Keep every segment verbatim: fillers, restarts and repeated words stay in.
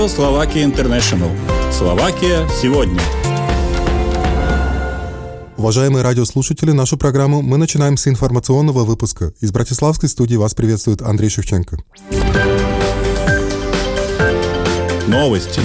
Словакия Интернешнл. Словакия сегодня. Уважаемые радиослушатели, нашу программу мы начинаем с информационного выпуска. Из Братиславской студии вас приветствует Андрей Шевченко. Новости.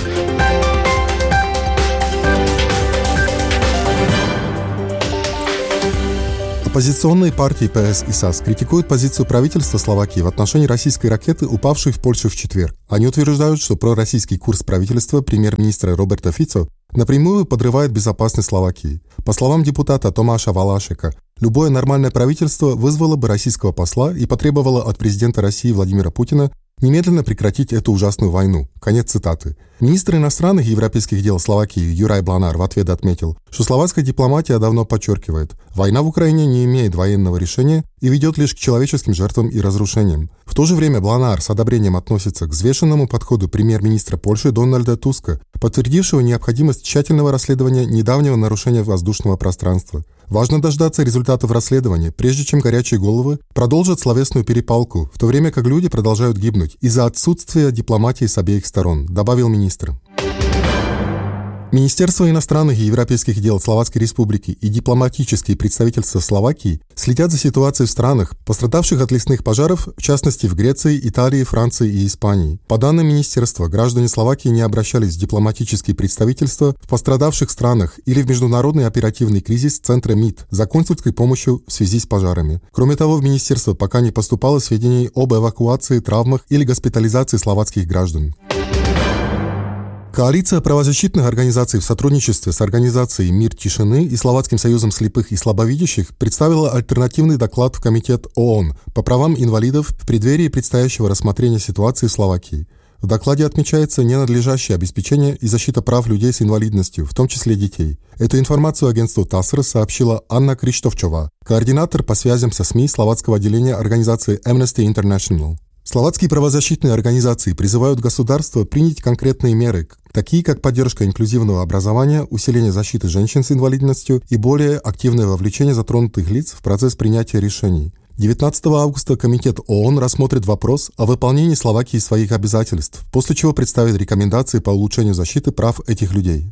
Оппозиционные партии ПС и САС критикуют позицию правительства Словакии в отношении российской ракеты, упавшей в Польшу в четверг. Они утверждают, что пророссийский курс правительства премьер-министра Роберта Фицо напрямую подрывает безопасность Словакии. По словам депутата Томаша Валашека, любое нормальное правительство вызвало бы российского посла и потребовало от президента России Владимира Путина немедленно прекратить эту ужасную войну. Конец цитаты. Министр иностранных и европейских дел Словакии Юрай Бланар в ответ отметил, что словацкая дипломатия давно подчеркивает, война в Украине не имеет военного решения и ведет лишь к человеческим жертвам и разрушениям. В то же время Бланар с одобрением относится к взвешенному подходу премьер-министра Польши Дональда Туска, подтвердившего необходимость тщательного расследования недавнего нарушения воздушного пространства. Важно дождаться результатов расследования, прежде чем горячие головы продолжат словесную перепалку, в то время как люди продолжают гибнуть из-за отсутствия дипломатии с обеих сторон, добавил министр. Министерство иностранных и европейских дел Словацкой Республики и дипломатические представительства Словакии следят за ситуацией в странах, пострадавших от лесных пожаров, в частности в Греции, Италии, Франции и Испании. По данным министерства, граждане Словакии не обращались в дипломатические представительства в пострадавших странах или в международный оперативный кризис Центра МИД за консульской помощью в связи с пожарами. Кроме того, в министерство пока не поступало сведений об эвакуации, травмах или госпитализации словацких граждан. Коалиция правозащитных организаций в сотрудничестве с организацией «Мир тишины» и Словацким союзом слепых и слабовидящих представила альтернативный доклад в Комитет ООН по правам инвалидов в преддверии предстоящего рассмотрения ситуации в Словакии. В докладе отмечается ненадлежащее обеспечение и защита прав людей с инвалидностью, в том числе детей. Эту информацию агентству ТАССР сообщила Анна Криштовчова, координатор по связям со СМИ словацкого отделения организации Amnesty International. Словацкие правозащитные организации призывают государство принять конкретные меры, такие как поддержка инклюзивного образования, усиление защиты женщин с инвалидностью и более активное вовлечение затронутых лиц в процесс принятия решений. девятнадцатого августа Комитет ООН рассмотрит вопрос о выполнении Словакии своих обязательств, после чего представит рекомендации по улучшению защиты прав этих людей.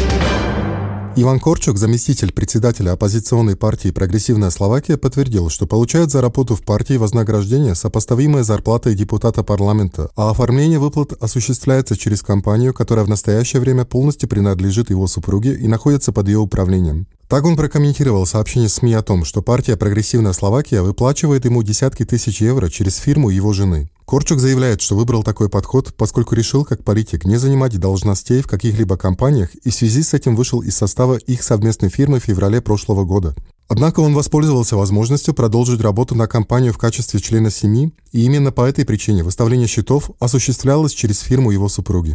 Иван Корчок, заместитель председателя оппозиционной партии «Прогрессивная Словакия», подтвердил, что получает за работу в партии вознаграждение, сопоставимое с зарплатой депутата парламента, а оформление выплат осуществляется через компанию, которая в настоящее время полностью принадлежит его супруге и находится под ее управлением. Так он прокомментировал сообщение СМИ о том, что партия «Прогрессивная Словакия» выплачивает ему десятки тысяч евро через фирму его жены. Корчук заявляет, что выбрал такой подход, поскольку решил, как политик, не занимать должностей в каких-либо компаниях и в связи с этим вышел из состава их совместной фирмы в феврале прошлого года. Однако он воспользовался возможностью продолжить работу на компанию в качестве члена семьи, и именно по этой причине выставление счетов осуществлялось через фирму его супруги.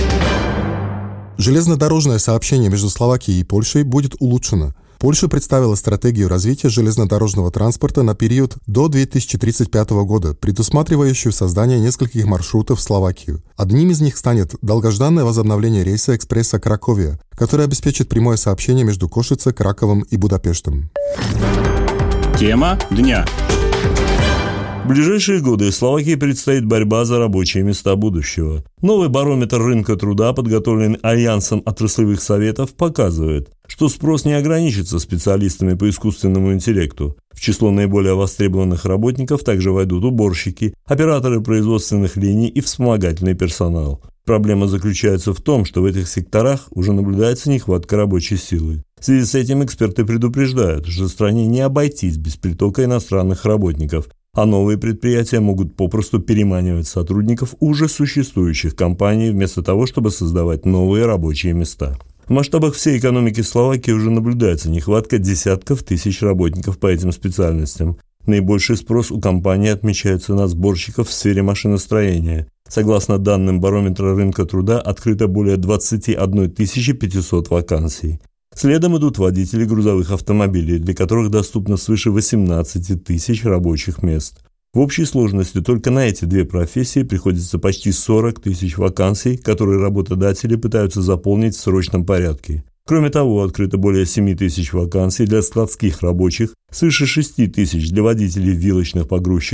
Железнодорожное сообщение между Словакией и Польшей будет улучшено. Польша представила стратегию развития железнодорожного транспорта на период до две тысячи тридцать пятого года, предусматривающую создание нескольких маршрутов в Словакию. Одним из них станет долгожданное возобновление рейса экспресса Краковия, который обеспечит прямое сообщение между Кошице, Краковом и Будапештом. Тема дня. В ближайшие годы Словакии предстоит борьба за рабочие места будущего. Новый барометр рынка труда, подготовленный Альянсом отраслевых советов, показывает, что спрос не ограничится специалистами по искусственному интеллекту. В число наиболее востребованных работников также войдут уборщики, операторы производственных линий и вспомогательный персонал. Проблема заключается в том, что в этих секторах уже наблюдается нехватка рабочей силы. В связи с этим эксперты предупреждают, что стране не обойтись без притока иностранных работников, а новые предприятия могут попросту переманивать сотрудников уже существующих компаний вместо того, чтобы создавать новые рабочие места. В масштабах всей экономики Словакии уже наблюдается нехватка десятков тысяч работников по этим специальностям. Наибольший спрос у компаний отмечается на сборщиков в сфере машиностроения. Согласно данным барометра рынка труда, открыто более двадцать одна тысяча пятьсот вакансий. Следом идут водители грузовых автомобилей, для которых доступно свыше восемнадцать тысяч рабочих мест. В общей сложности только на эти две профессии приходится почти сорок тысяч вакансий, которые работодатели пытаются заполнить в срочном порядке. Кроме того, открыто более семь тысяч вакансий для складских рабочих, свыше шесть тысяч для водителей вилочных погрузчиков,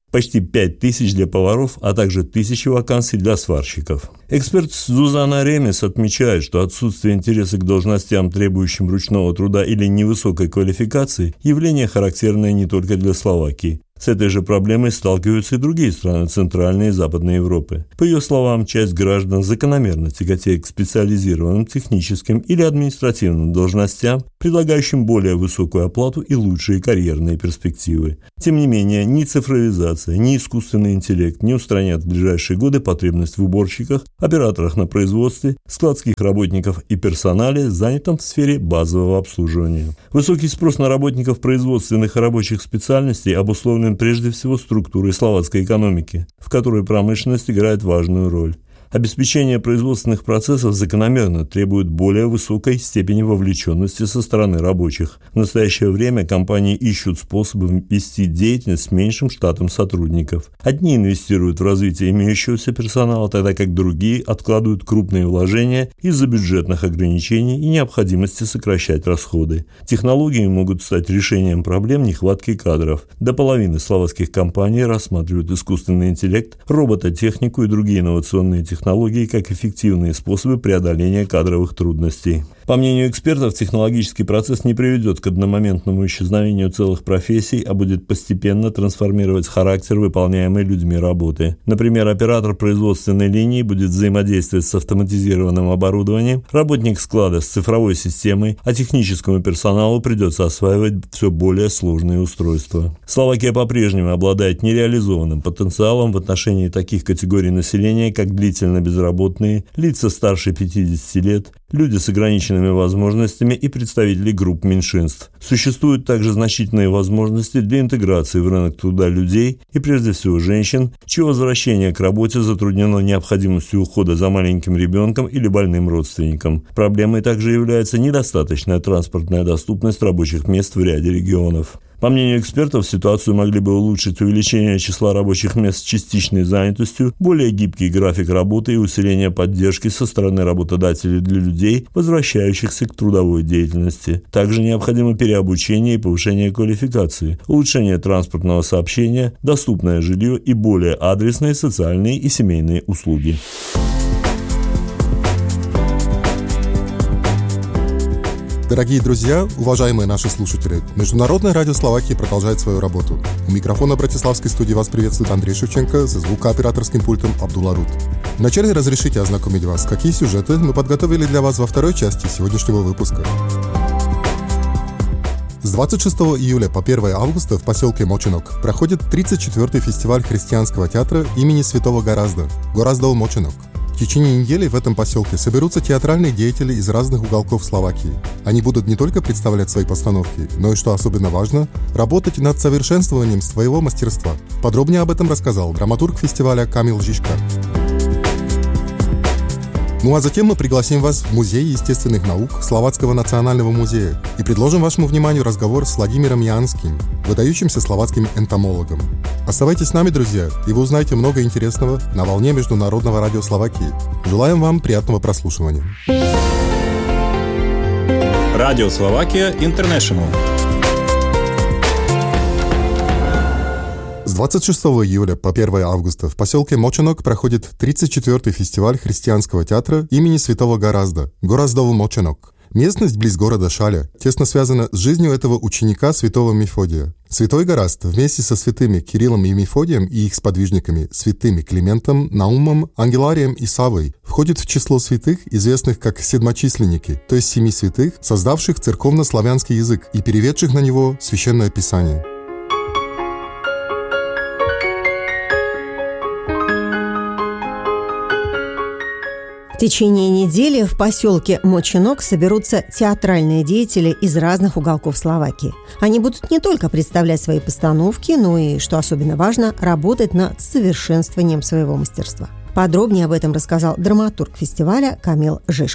почти пять тысяч для поваров, а также тысячи вакансий для сварщиков. Эксперт Зузана Ремес отмечает, что отсутствие интереса к должностям, требующим ручного труда или невысокой квалификации, явление характерное не только для Словакии. С этой же проблемой сталкиваются и другие страны Центральной и Западной Европы. По ее словам, часть граждан закономерно тяготеет к специализированным техническим или административным должностям, предлагающим более высокую оплату и лучшие карьерные перспективы. Тем не менее, ни цифровизация, ни искусственный интеллект не устранят в ближайшие годы потребность в уборщиках, операторах на производстве, складских работников и персонале, занятом в сфере базового обслуживания. Высокий спрос на работников производственных и рабочих специальностей обусловлен прежде всего структурой словацкой экономики, в которой промышленность играет важную роль. Обеспечение производственных процессов закономерно требует более высокой степени вовлеченности со стороны рабочих. В настоящее время компании ищут способы вести деятельность с меньшим штатом сотрудников. Одни инвестируют в развитие имеющегося персонала, тогда как другие откладывают крупные вложения из-за бюджетных ограничений и необходимости сокращать расходы. Технологии могут стать решением проблем нехватки кадров. До половины словацких компаний рассматривают искусственный интеллект, робототехнику и другие инновационные технологии технологии как эффективные способы преодоления кадровых трудностей. По мнению экспертов, технологический процесс не приведет к одномоментному исчезновению целых профессий, а будет постепенно трансформировать характер выполняемой людьми работы. Например, оператор производственной линии будет взаимодействовать с автоматизированным оборудованием, работник склада с цифровой системой, а техническому персоналу придется осваивать все более сложные устройства. Словакия по-прежнему обладает нереализованным потенциалом в отношении таких категорий населения, как длительно безработные, лица старше пятидесяти лет, люди с ограниченными возможностями и представители групп меньшинств. Существуют также значительные возможности для интеграции в рынок труда людей и прежде всего женщин, чье возвращение к работе затруднено необходимостью ухода за маленьким ребенком или больным родственником. Проблемой также является недостаточная транспортная доступность рабочих мест в ряде регионов. По мнению экспертов, ситуацию могли бы улучшить увеличение числа рабочих мест с частичной занятостью, более гибкий график работы и усиление поддержки со стороны работодателей для людей, возвращающихся к трудовой деятельности. Также необходимо переобучение и повышение квалификации, улучшение транспортного сообщения, доступное жилье и более адресные социальные и семейные услуги. Дорогие друзья, уважаемые наши слушатели, Международное радио Словакии продолжает свою работу. У микрофона братиславской студии вас приветствует Андрей Шевченко, за звукооператорским пультом Абдулла Рут. Вначале разрешите ознакомить вас, какие сюжеты мы подготовили для вас во второй части сегодняшнего выпуска. С двадцать шестого июля по первое августа в поселке Моченок проходит тридцать четвёртый фестиваль христианского театра имени Святого Горазда «Гораздов Моченок». В течение недели в этом поселке соберутся театральные деятели из разных уголков Словакии. Они будут не только представлять свои постановки, но и, что особенно важно, работать над совершенствованием своего мастерства. Подробнее об этом рассказал драматург фестиваля Камил Жишка. Ну а затем мы пригласим вас в Музей естественных наук Словацкого национального музея и предложим вашему вниманию разговор с Владимиром Янским, выдающимся словацким энтомологом. Оставайтесь с нами, друзья, и вы узнаете много интересного на волне Международного радио Словакии. Желаем вам приятного прослушивания. Радио Словакия Интернешнл. С двадцать шестого июля по первое августа в поселке Моченок проходит тридцать четвёртый фестиваль христианского театра имени Святого Горазда «Гораздов Моченок». Местность близ города Шаля тесно связана с жизнью этого ученика святого Мефодия. Святой Горазд вместе со святыми Кириллом и Мефодием и их сподвижниками святыми Климентом, Наумом, Ангеларием и Савой входит в число святых, известных как седмочисленники, то есть семи святых, создавших церковно-славянский язык и переведших на него Священное Писание. В течение недели в поселке Моченок соберутся театральные деятели из разных уголков Словакии. Они будут не только представлять свои постановки, но и, что особенно важно, работать над совершенствованием своего мастерства. Подробнее об этом рассказал драматург фестиваля Камил Жишка.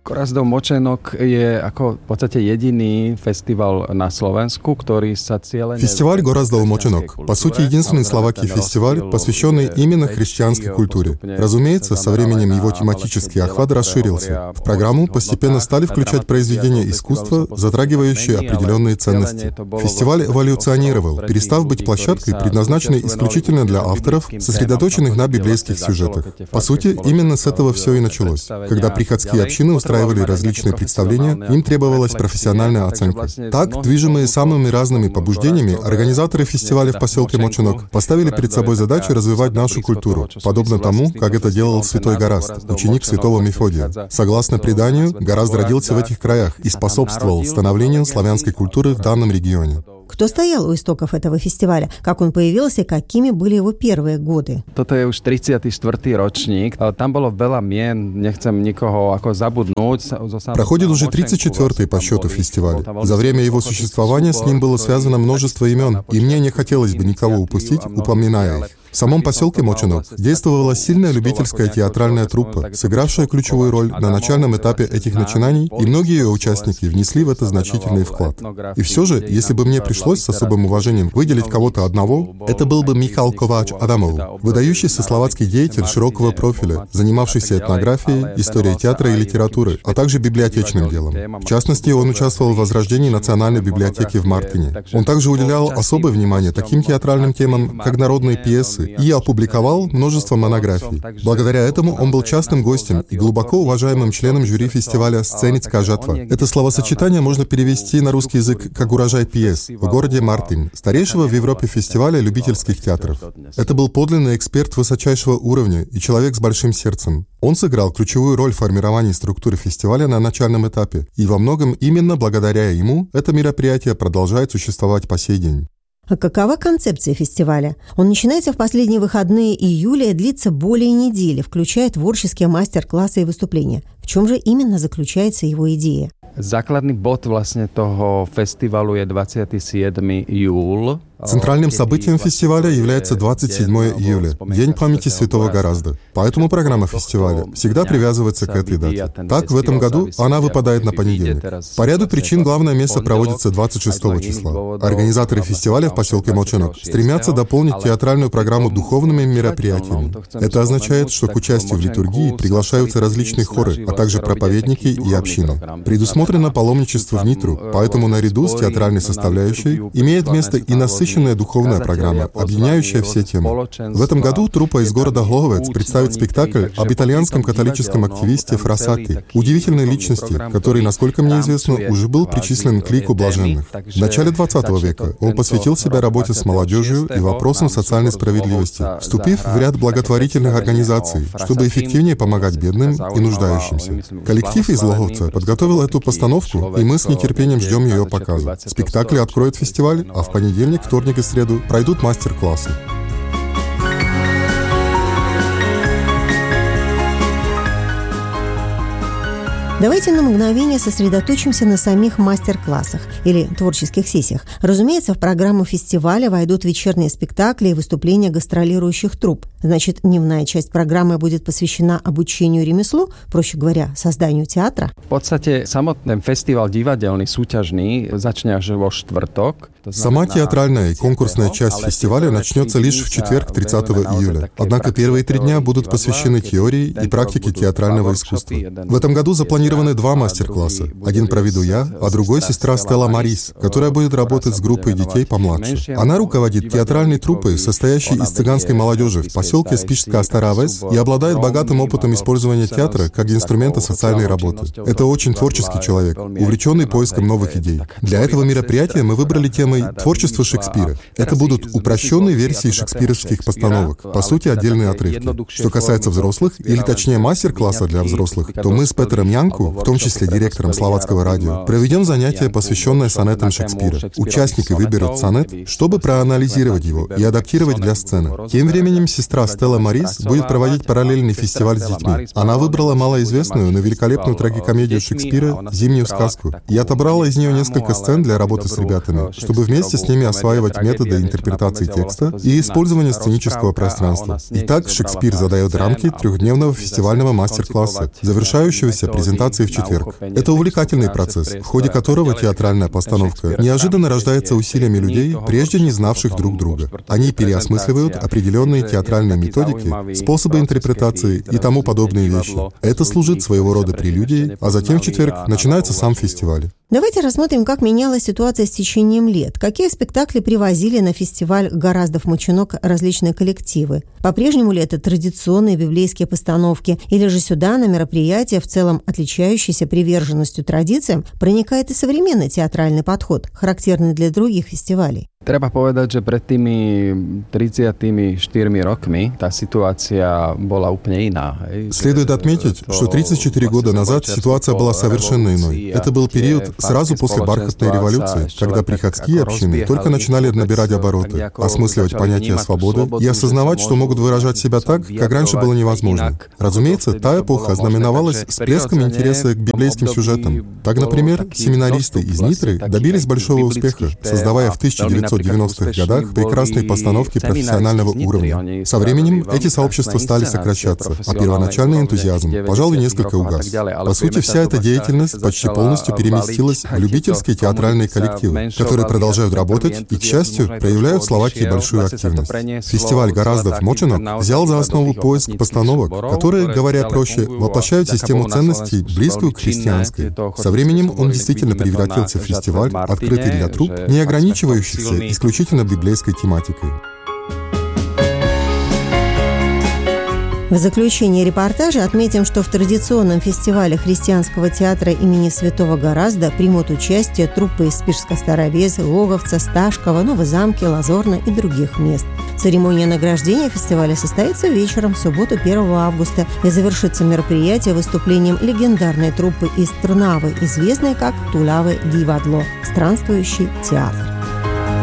Gораздов Моченок je ako v podstate jediný festival na Slovensku, ktorý sa cieľene... Фестиваль Гораздов Моченок, по сути, единственный в Словакии фестиваль, посвященный именно христианской культуре. Разумеется, со временем его тематический охват расширился. В программу постепенно стали включать произведения искусства, затрагивающие определенные ценности. Фестиваль эволюционировал, перестав быть площадкой, предназначенной исключительно для авторов, сосредоточенных на библейских сюжетах. По сути, именно с этого все и началось. Когда приходские общины устраивали различные представления, им требовалась профессиональная оценка. Так, движимые самыми разными побуждениями, организаторы фестиваля в поселке Моченок поставили перед собой задачу развивать нашу культуру, подобно тому, как это делал святой Гораст, ученик святого Мефодия. Согласно преданию, Гораст родился в этих краях и способствовал становлению славянской культуры в данном регионе. Кто стоял у истоков этого фестиваля? Как он появился и какими были его первые годы? Toto je už tridsiaty štvrtý ročník. Tam bolo veľa mien, nechcem nikoho ako забуднуть. Проходит уже тридцать четвёртый по счету фестиваль. За время его существования с ним было связано множество имен, и мне не хотелось бы никого упустить, упоминая их. В самом поселке Моченок действовала сильная любительская театральная труппа, сыгравшая ключевую роль на начальном этапе этих начинаний, и многие ее участники внесли в это значительный вклад. И все же, если бы мне пришлось с особым уважением выделить кого-то одного, это был бы Михал Ковач Адамов, выдающийся словацкий деятель широкого профиля, занимавшийся этнографией, историей театра и литературы, а также библиотечным делом. В частности, он участвовал в возрождении Национальной библиотеки в Мартине. Он также уделял особое внимание таким театральным темам, как народные пьесы, и опубликовал множество монографий. Благодаря этому он был частным гостем и глубоко уважаемым членом жюри фестиваля «Сценицкая жатва». Это словосочетание можно перевести на русский язык как «урожай пьес» в городе Мартин, старейшего в Европе фестиваля любительских театров. Это был подлинный эксперт высочайшего уровня и человек с большим сердцем. Он сыграл ключевую роль в формировании структуры фестиваля на начальном этапе, и во многом именно благодаря ему это мероприятие продолжает существовать по сей день. А какова концепция фестиваля? Он начинается в последние выходные июля и длится более недели, включая творческие мастер-классы и выступления. В чем же именно заключается его идея? Základný bod vlastne toho festivalu je dvadsiateho siedmeho júla. Центральным событием фестиваля является двадцать седьмое июля, День памяти святого Гораздо. Поэтому программа фестиваля всегда привязывается к этой дате. Так, в этом году она выпадает на понедельник. По ряду причин главное место проводится двадцать шестого числа. Организаторы фестиваля в поселке Моченок стремятся дополнить театральную программу духовными мероприятиями. Это означает, что к участию в литургии приглашаются различные хоры, а также проповедники и общины. Предусмотрено паломничество в Нитру, поэтому наряду с театральной составляющей имеет место и насыщенная духовная программа, объединяющая все темы. В этом году труппа из города Гловец представит спектакль об итальянском католическом активисте Фрассати, удивительной личности, который, насколько мне известно, уже был причислен к лику блаженных. В начале двадцатого века он посвятил себя работе с молодежью и вопросам социальной справедливости, вступив в ряд благотворительных организаций, чтобы эффективнее помогать бедным и нуждающимся. Коллектив из Логовца подготовил эту постановку, и мы с нетерпением ждем ее показа. Спектакль откроет фестиваль, а в понедельник, вторник и среду пройдут мастер-классы. Давайте на мгновение сосредоточимся на самих мастер-классах или творческих сессиях. Разумеется, в программу фестиваля войдут вечерние спектакли и выступления гастролирующих труп. Значит, дневная часть программы будет посвящена обучению ремеслу, проще говоря, созданию театра. В podstate samotný festival divadelný súťažný začne až vo štvrtok. Сама театральная и конкурсная часть фестиваля начнется лишь в четверг, тридцатого июля. Однако первые три дня будут посвящены теории и практике театрального искусства. В этом году запланированы два мастер-класса. Один проведу я, а другой сестра Стелла Марис, которая будет работать с группой детей помладше. Она руководит театральной труппой, состоящей из цыганской молодежи в поселке Спишская Старавес, и обладает богатым опытом использования театра как инструмента социальной работы. Это очень творческий человек, увлеченный поиском новых идей. Для этого мероприятия мы выбрали темой творчество Шекспира. Это будут упрощенные версии шекспировских постановок, по сути, отдельные отрывки. Что касается взрослых, или точнее мастер-класса для взрослых, то мы с Петером Янку, в том числе директором Словацкого радио, проведем занятие, посвященное сонетам Шекспира. Участники выберут сонет, чтобы проанализировать его и адаптировать для сцены. Тем временем сестра Стелла Марис будет проводить параллельный фестиваль с детьми. Она выбрала малоизвестную, но великолепную трагикомедию Шекспира «Зимнюю сказку» и отобрала из нее несколько сцен для работы с ребятами, чтобы вместе с ними осваивать методы интерпретации текста и использования сценического пространства. Итак, Шекспир задает рамки трехдневного фестивального мастер-класса, завершающегося презентацией в четверг. Это увлекательный процесс, в ходе которого театральная постановка неожиданно рождается усилиями людей, прежде не знавших друг друга. Они переосмысливают определенные театральные методики, способы интерпретации и тому подобные вещи. Это служит своего рода прелюдией, а затем в четверг начинается сам фестиваль. Давайте рассмотрим, как менялась ситуация с течением лет. Какие спектакли привозили на фестиваль «Гораздов Моченок» различные коллективы? По-прежнему ли это традиционные библейские постановки? Или же сюда, на мероприятия, в целом отличающиеся приверженностью традициям, проникает и современный театральный подход, характерный для других фестивалей? Treba povedať, že pred tými tridsiatimi štyrmi rokmi tá situácia bola úplne iná. Следует отметить, что тридцать четыре года назад ситуация была совершенно иной. Это был период сразу после бархатной революции, когда приходские общины только начинали набирать обороты, осмысливать понятие свободы и осознавать, что могут выражать себя так, как раньше было невозможно. Разумеется, та эпоха ознаменовалась всплеском интереса к библейским сюжетам. Так, например, семинаристы из Нитры добились большого успеха, создавая в тысяча девятьсот девяностых годах прекрасные постановки профессионального уровня. Со временем эти сообщества стали сокращаться, а первоначальный энтузиазм, пожалуй, несколько угас. По сути, вся эта деятельность почти полностью переместилась в любительские театральные коллективы, которые продолжают работать и, к счастью, проявляют в Словакии большую активность. Фестиваль «Гораздов Моченок» взял за основу поиск постановок, которые, говоря проще, воплощают систему ценностей, близкую к христианской. Со временем он действительно превратился в фестиваль, открытый для труп, не ограничивающихся исключительно библейской тематикой. В заключение репортажа отметим, что в традиционном фестивале христианского театра имени Святого Горазда примут участие труппы из Спирска-Старовеса, Логовца, Сташкова, Новозамки, Лазорна и других мест. Церемония награждения фестиваля состоится вечером в субботу первого августа и завершится мероприятие выступлением легендарной труппы из Трнавы, известной как Тулавы Дивадло – странствующий театр.